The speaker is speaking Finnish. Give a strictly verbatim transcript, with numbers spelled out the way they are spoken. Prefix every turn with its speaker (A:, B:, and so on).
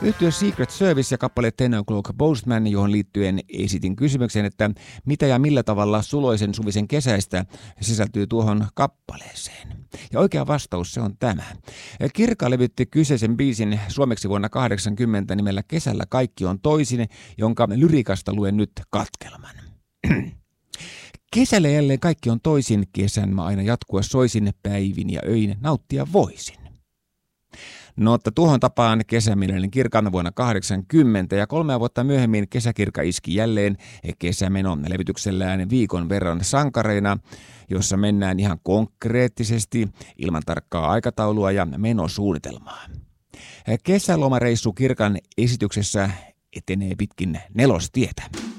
A: Yhtye Secret Service ja kappale Ten O'Clock Postman, johon liittyen esitin kysymyksen, että mitä ja millä tavalla Suloisen Suvisen kesäistä sisältyy tuohon kappaleeseen. Ja oikea vastaus se on tämä. Kirka levytti kyseisen biisin suomeksi vuonna kahdeksankymmentä nimellä Kesällä kaikki on toisin, jonka lyriikasta luen nyt katkelman. Kesällä jälleen kaikki on toisin, kesän mä aina jatkua soisin, päivin ja öin nauttia voisin. No, että tuohon tapaan kesämielinen Kirkan vuonna kahdeksankymmentä ja kolmea vuotta myöhemmin Kesäkirka iski jälleen kesämenon levytyksellään viikon verran sankareina, jossa mennään ihan konkreettisesti ilman tarkkaa aikataulua ja menosuunnitelmaa. Kesälomareissu Kirkan esityksessä etenee pitkin nelostietä.